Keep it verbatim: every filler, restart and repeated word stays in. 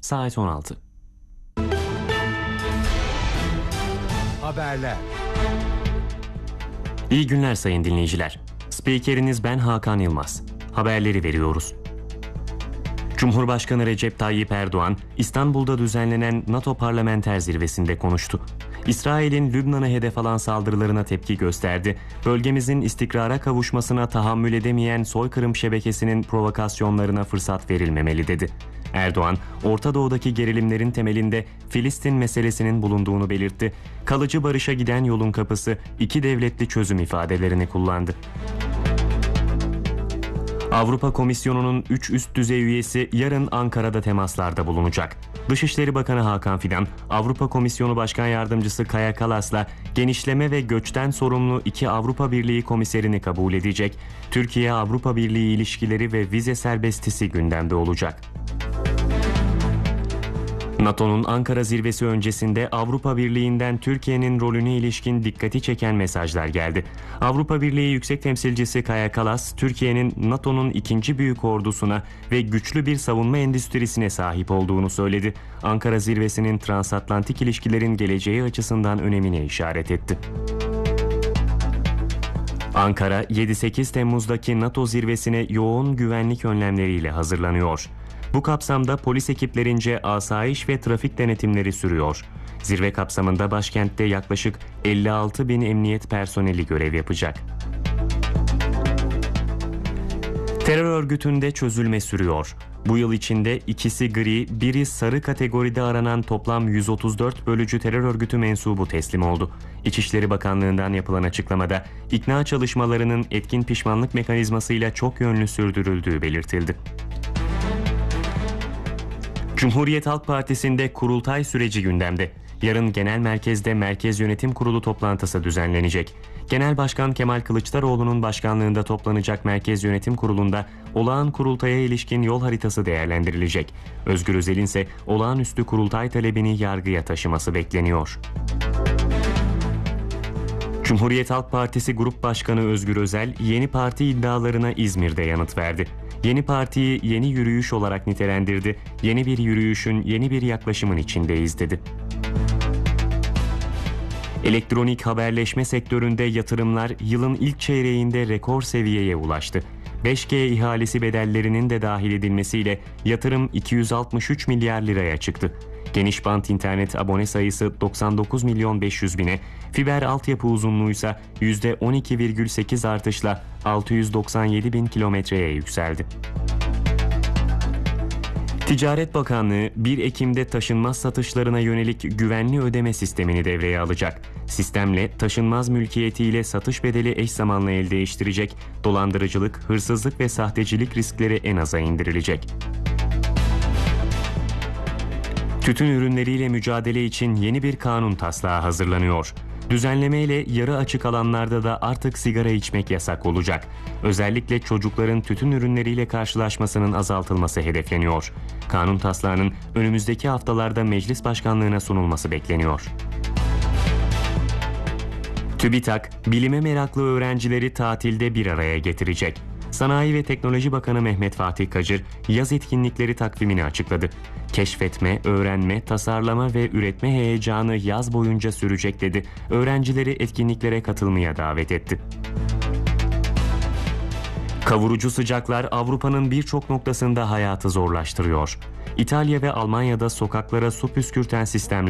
saat on altı. Haberler. İyi günler sayın dinleyiciler. Spikeriniz ben Hakan Yılmaz. Haberleri veriyoruz. Cumhurbaşkanı Recep Tayyip Erdoğan, İstanbul'da düzenlenen NATO Parlamenter Zirvesi'nde konuştu. İsrail'in Lübnan'ı hedef alan saldırılarına tepki gösterdi. Bölgemizin istikrara kavuşmasına tahammül edemeyen soykırım şebekesinin provokasyonlarına fırsat verilmemeli dedi. Erdoğan, Orta Doğu'daki gerilimlerin temelinde Filistin meselesinin bulunduğunu belirtti. Kalıcı barışa giden yolun kapısı iki devletli çözüm ifadelerini kullandı. Avrupa Komisyonu'nun üç üst düzey üyesi yarın Ankara'da temaslarda bulunacak. Dışişleri Bakanı Hakan Fidan, Avrupa Komisyonu Başkan Yardımcısı Kaja Kallas'la genişleme ve göçten sorumlu iki Avrupa Birliği komiserini kabul edecek. Türkiye-Avrupa Birliği ilişkileri ve vize serbestisi gündemde olacak. NATO'nun Ankara zirvesi öncesinde Avrupa Birliği'nden Türkiye'nin rolüne ilişkin dikkati çeken mesajlar geldi. Avrupa Birliği Yüksek Temsilcisi Kaja Kallas, Türkiye'nin NATO'nun ikinci büyük ordusuna ve güçlü bir savunma endüstrisine sahip olduğunu söyledi. Ankara zirvesinin transatlantik ilişkilerin geleceği açısından önemine işaret etti. Ankara, yedi sekiz Temmuz'daki NATO zirvesine yoğun güvenlik önlemleriyle hazırlanıyor. Bu kapsamda polis ekiplerince asayiş ve trafik denetimleri sürüyor. Zirve kapsamında başkentte yaklaşık elli altı bin emniyet personeli görev yapacak. Terör örgütünde çözülme sürüyor. Bu yıl içinde ikisi gri, biri sarı kategoride aranan toplam yüz otuz dört bölücü terör örgütü mensubu teslim oldu. İçişleri Bakanlığı'ndan yapılan açıklamada ikna çalışmalarının etkin pişmanlık mekanizmasıyla çok yönlü sürdürüldüğü belirtildi. Cumhuriyet Halk Partisi'nde kurultay süreci gündemde. Yarın genel merkezde Merkez Yönetim Kurulu toplantısı düzenlenecek. Genel Başkan Kemal Kılıçdaroğlu'nun başkanlığında toplanacak Merkez Yönetim Kurulu'nda olağan kurultaya ilişkin yol haritası değerlendirilecek. Özgür Özel'in ise olağanüstü kurultay talebini yargıya taşıması bekleniyor. Cumhuriyet Halk Partisi Grup Başkanı Özgür Özel, yeni parti iddialarına İzmir'de yanıt verdi. Yeni partiyi yeni yürüyüş olarak nitelendirdi. Yeni bir yürüyüşün, yeni bir yaklaşımın içindeyiz dedi. Elektronik haberleşme sektöründe yatırımlar yılın ilk çeyreğinde rekor seviyeye ulaştı. beş G ihalesi bedellerinin de dahil edilmesiyle yatırım iki yüz altmış üç milyar liraya çıktı. Geniş bant internet abone sayısı doksan dokuz milyon beş yüz bine, fiber altyapı uzunluğu ise yüzde on iki virgül sekiz artışla altı yüz doksan yedi bin kilometreye yükseldi. Ticaret Bakanlığı bir Ekim'de taşınmaz satışlarına yönelik güvenli ödeme sistemini devreye alacak. Sistemle taşınmaz mülkiyetiyle satış bedeli eş zamanlı el değiştirecek, dolandırıcılık, hırsızlık ve sahtecilik riskleri en aza indirilecek. Tütün ürünleriyle mücadele için yeni bir kanun taslağı hazırlanıyor. Düzenlemeyle yarı açık alanlarda da artık sigara içmek yasak olacak. Özellikle çocukların tütün ürünleriyle karşılaşmasının azaltılması hedefleniyor. Kanun taslağının önümüzdeki haftalarda meclis başkanlığına sunulması bekleniyor. TÜBİTAK, bilime meraklı öğrencileri tatilde bir araya getirecek. Sanayi ve Teknoloji Bakanı Mehmet Fatih Kacır, yaz etkinlikleri takvimini açıkladı. Keşfetme, öğrenme, tasarlama ve üretme heyecanı yaz boyunca sürecek dedi. Öğrencileri etkinliklere katılmaya davet etti. Kavurucu sıcaklar Avrupa'nın birçok noktasında hayatı zorlaştırıyor. İtalya ve Almanya'da sokaklara su püskürten sistemler